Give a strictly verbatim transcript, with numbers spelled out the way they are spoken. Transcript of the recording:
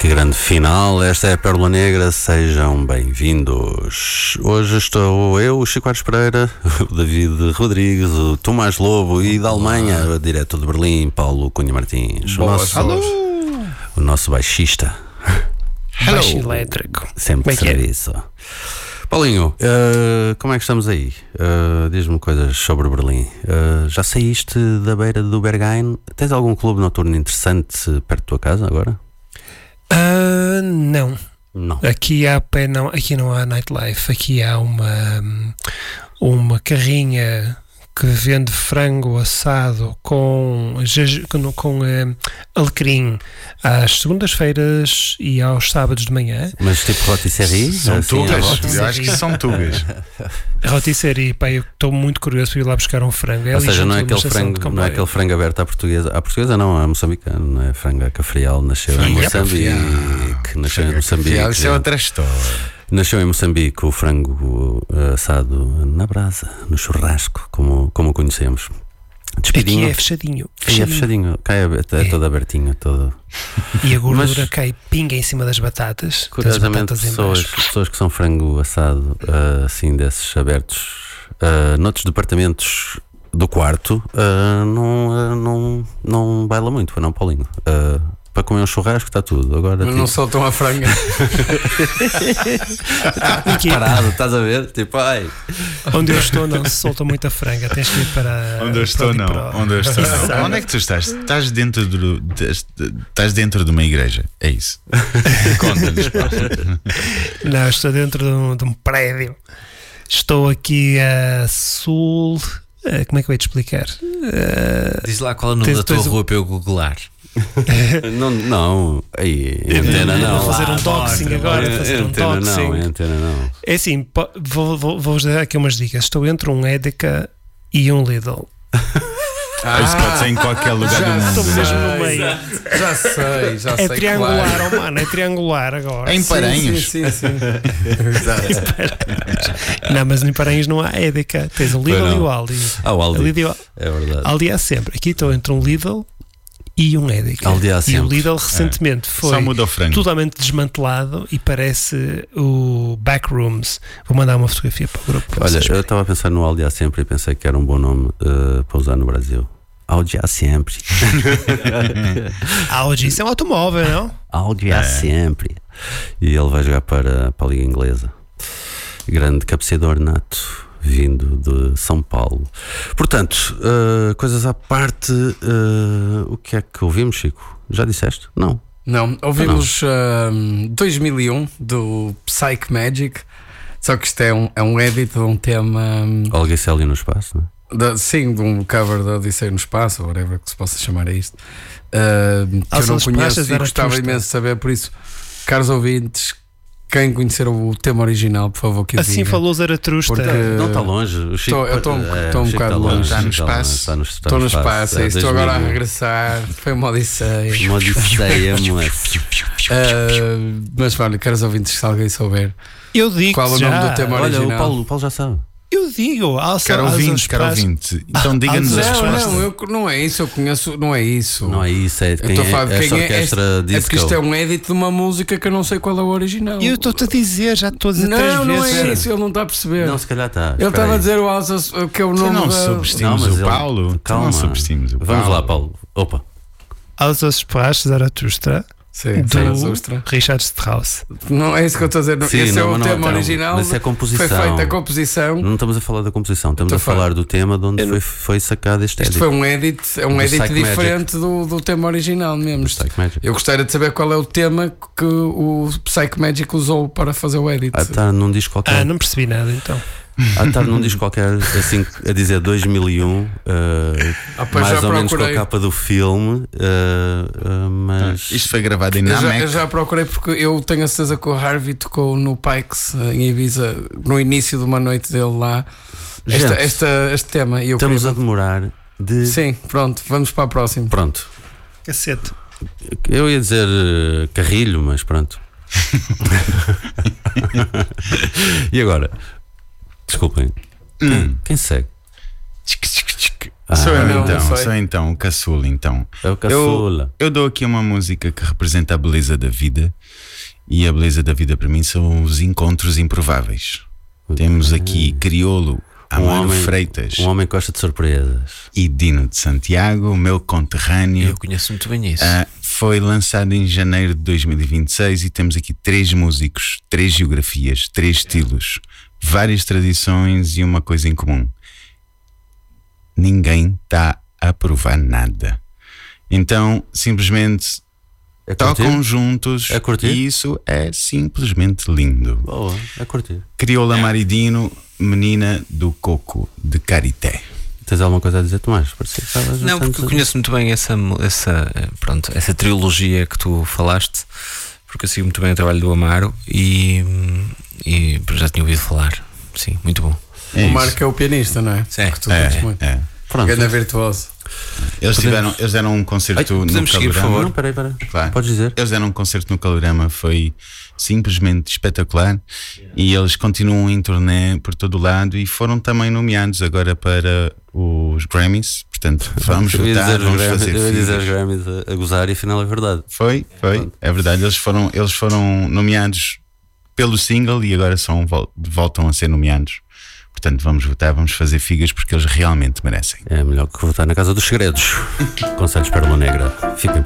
Que grande final, esta é a Pérola Negra, sejam bem-vindos. Hoje estou eu, o Chico Aires Pereira, o David Rodrigues, o Tomás Lobo e da Alemanha, o diretor de Berlim, Paulo Cunha Martins. O nosso, o nosso baixista. Baixo elétrico. Sempre de serviço. Paulinho, uh, como é que estamos aí? Uh, Diz-me coisas sobre Berlim. Uh, já saíste da beira do Berghain? Tens algum clube noturno interessante perto da tua casa agora? Uh, não. Não. Aqui há pé, não, aqui não há nightlife. Aqui há uma uma carrinha que vende frango assado com com, com uh, alecrim às segundas-feiras e aos sábados de manhã. Mas tipo rotisserie? São assim, tugas. Eu acho que são tugas. Rotisserie, pá, eu estou muito curioso para ir lá buscar um frango. É Ou seja, não é, aquele estação de frango, comboio. não é aquele frango aberto à portuguesa. À portuguesa não, é moçambicano, não é? Frango a cafrial, nasceu Frango em a Moçambique. cafrial. Nasceu em Frango a Moçambique. cafrial, isso é outra história. Nasceu em Moçambique o frango uh, assado na brasa, no churrasco, como, como o conhecemos. Despidinho. Aqui é fechadinho. Aí é fechadinho, cai, é, é todo abertinho, todo. E a gordura Mas, cai pinga em cima das batatas. Das curiosamente, batatas em pessoas, baixo. pessoas que são frango assado, uh, assim, desses abertos, uh, noutros departamentos do quarto, uh, não, uh, não, não baila muito, não, Paulinho? Uh, para comer um churrasco está tudo. Agora, mas tipo... não soltam a franga. Parado, estás a ver? Tipo, ai. Onde eu estou não se solta muita franga. Tens que ir para. Onde eu estou, para não. para... Onde eu estou, não. Onde é que tu estás? Estás dentro do, estás dentro de uma igreja. É isso. Conta-nos, pá. Não, estou dentro de um, de um prédio. Estou aqui a sul. Uh, como é que eu ia te explicar? Uh, Diz lá qual é o nome da tua tens... rua para eu googlar. não, não, aí, antena não. Vou fazer um doxing agora. É, Fazer um antena doxing. não, é antena não. É assim, po- vou, vou, vou dar aqui umas dicas. Estou entre um Edeka e um Lidl. Ah, isso pode ser em qualquer lugar do mundo. Estou mesmo no sei, meio. Já sei, já É sei. triangular, claro. oh mano, é triangular agora. Em Paranhos. Sim, sim, sim. Exato. Não, mas em Paranhos não há Edeka. Tens o Lidl Pois e não. o Aldi. Ah, o Aldi. O Lidl, É verdade. Aldi há sempre. Aqui estou entre um Lidl e um Edeka. Aldi há E o sempre. Lidl recentemente Só foi muda o frango. totalmente desmantelado e parece o Backrooms. Vou mandar uma fotografia para o grupo. para Olha, vocês eu verem. estava a pensar no Aldi há sempre e pensei que era um bom nome uh, para usar no Brasil. Aldi há sempre. Audi, isso é um automóvel, não? Aldi há É. sempre. E ele vai jogar para, para a Liga Inglesa. Grande cabeceador nato, vindo de São Paulo. Portanto, uh, coisas à parte, uh, o que é que ouvimos, Chico? Já disseste? Não. Não, ouvimos um, dois mil e um do Psych Magic. Só que isto é um, é um edit de um tema. Um, Olga Célia no espaço, não é? da, sim, de um cover da Odisseia no Espaço, ou whatever que se possa chamar a isto. Uh, que eu Alça não das conheço Praxas e era gostava Tusta. imenso de saber. Por isso, caros ouvintes, quem conhecer o tema original, por favor, que o Assim diga. falou Zaratrusta. Porque- Não está longe. O Chico, Estou- eu estou um- é, estou um o Chico bocado está longe. Está no está espaço. Está no, está Estou no espaço, é isso. Estou agora a dois mil. regressar. Foi uma odisseia. Uma odisseia, moço. Uh, mas olha, caros ouvintes, se alguém souber Eu digo qual é o já. nome do tema Olha, o original. Paulo, o Paulo já sabe. Eu digo, alça, Caro alça ouvinte, os caro pés. ouvinte. Então diga-nos Ah, as Não, respostas. não, eu, não é isso, eu conheço, não é isso. Não é isso, é Eu quem estou a é, falar de esta quem é. orquestra É, é disco. porque isto é um edit de uma música que eu não sei qual é o original. E eu estou-te a dizer, já estou a dizer três Não, não vezes. é isso, ele não está a perceber. Não, se calhar está. Ele estava a dizer o Alça, que é o Tu nome não da... subestimes Não, mas o ele- Paulo. Tu Calma. não subestimes o Paulo. Vamos lá, Paulo. Opa. Alça os pés, Zaratustra, Sim, do Zaratustra. Richard Strauss. Não é isso que eu estou a dizer. Sim, Esse não, é o mas não, tema não, original. mas isso é composição. Foi feita a composição. Não estamos a falar da composição, estamos Estou a a falar- falar do tema de onde Eu- foi, foi sacado este Isto edit. foi um edit, é um Do edit Psych Magic. diferente do, do tema original mesmo. Psych Magic. Eu gostaria de saber qual é o tema que o Psych Magic usou para fazer o edit. Ah, está num disco qualquer. Ah, não percebi nada então. Ah, está num disco qualquer, assim, a dizer dois mil e um, uh, Ah, pois mais já ou menos com a procurei. capa do filme, uh, uh, mas. Isto foi gravado em Eu já, Namek. eu já procurei porque eu tenho a certeza que o Harvey tocou no Pikes em Ibiza no início de uma noite dele lá. Esta, Gente, esta, este tema. E eu estamos queria... a demorar de. Sim, pronto, vamos para a próxima. Pronto. Cacete. Eu ia dizer uh, carrilho, mas pronto. E agora? Desculpem. Hum. Quem segue? Ah, Sou eu não, então, não sei. sou então o caçula então. é o caçula. Eu dou aqui uma música que representa a beleza da vida. E a beleza da vida para mim são os encontros improváveis. Temos aqui Criolo, Amaro homem- Freitas Um homem que gosta de surpresas. e Dino de Santiago, meu conterrâneo. Eu conheço muito bem isso. Ah, foi lançado em janeiro de dois mil e vinte e seis e temos aqui três músicos, três geografias, três estilos, várias tradições e uma coisa em comum: ninguém está a provar nada. Então simplesmente É curtir? tocam juntos É curtir? e isso é simplesmente lindo. Boa, é curtir. Crioula Maridino, menina do coco de Carité. Tens alguma coisa a dizer, Tomás? Parecia que estavas Não, bastante- porque eu conheço muito bem essa, essa, pronto, essa trilogia que tu falaste, porque eu sigo muito bem o trabalho do Amaro e, e já tinha ouvido falar. Sim, muito bom. É O isso. Marco é o pianista, não é? Sim. Que tu curtes É, muito. é. Pronto. Ganda virtuoso. Eles, tiveram, eles deram um Ai, concerto no podemos seguir, por Calorama. favor? Não, peraí, peraí. Claro. Podes dizer? Eles deram um concerto no Calorama, foi simplesmente espetacular e eles continuam em turnê por todo o lado e foram também nomeados agora para os Grammys. Portanto, vamos Eu ia votar, dizer os vamos Grammys- fazer eu ia dizer os figas. Grammys a, a gozar e afinal é verdade. Foi, foi, é verdade. Eles foram, eles foram nomeados pelo single e agora são, vol- voltam a ser nomeados. Portanto, vamos votar, vamos fazer figas porque eles realmente merecem. É melhor que votar na Casa dos Segredos. Conselhos Pérola Negra. Fiquem